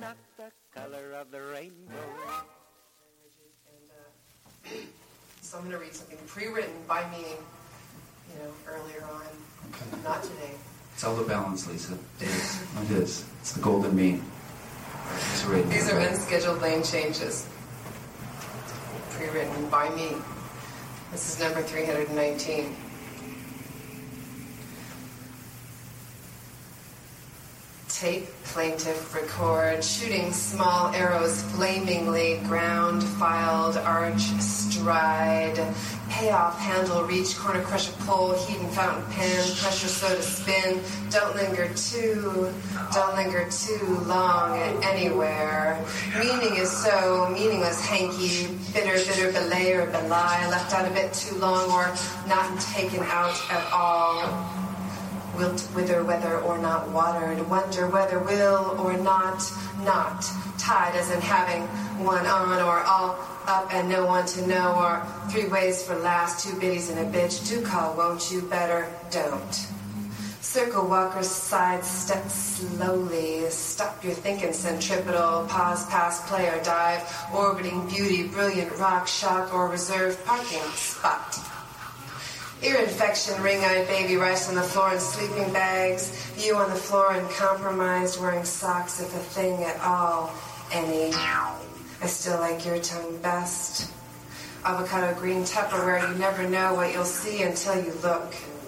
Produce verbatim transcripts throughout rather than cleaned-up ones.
not the color of the rainbow. And, uh, so I'm going to read something pre-written by me, you know, earlier on. Okay. Not today. It's all the balance, Lisa. It is. It is. It's the golden mean. It's right. These are unscheduled lane changes. Pre-written by me. This is number three hundred nineteen. Tape, plaintiff, record, shooting small arrows flamingly, ground, filed, arch, stride, payoff, handle, reach, corner, crusher, pull, heat and fountain pen, pressure, soda, spin, don't linger too, don't linger too long anywhere. Meaning is so meaningless, hanky, bitter, bitter, belay or belie, left out a bit too long or not taken out at all. Wilt, wither, whether or not watered, wonder whether will or not, not, tied as in having one on or all up and no one to know, or three ways for last, two biddies and a bitch, do call, won't you, better, don't. Circle walkers, side step slowly, stop your thinking, centripetal, pause, pass, play or dive, orbiting beauty, brilliant rock, shock or reserved parking spot. Ear infection, ring-eyed baby, rice on the floor in sleeping bags, you on the floor and compromised, wearing socks if a thing at all, any. I still like your tongue best. Avocado green Tupperware, you never know what you'll see until you look.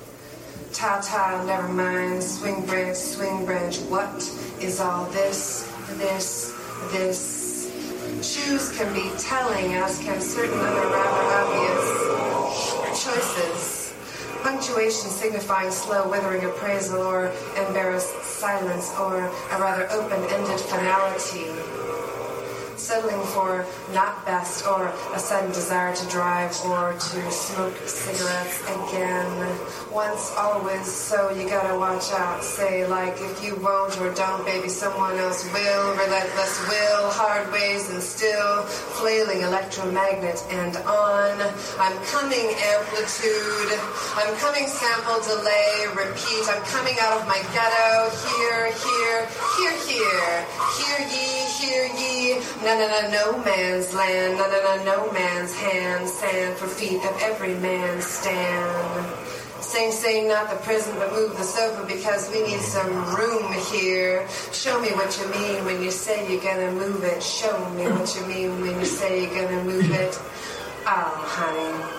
Tile, never mind, swing branch, swing branch, what is all this, this, this? Shoes can be telling, as can certain other rather obvious choices. Punctuation signifying slow, withering appraisal or embarrassed silence or a rather open-ended finality. Settling for not best or a sudden desire to drive or to smoke cigarettes again. Once, always, so you gotta watch out. Say like if you won't or don't, baby, someone else will. Relentless will, hard ways and still. Flailing electromagnet and on. I'm coming amplitude. I'm coming sample delay, repeat. I'm coming out of my ghetto. Here, here, here, here. Hear ye, hear ye. No, no, no, no man's land. No, no, no, no man's hand. Sand for feet of every man stand. Saying, saying not the prison, but move the sofa because we need some room here. Show me what you mean when you say you're gonna move it. Show me what you mean when you say you're gonna move it. Oh, honey.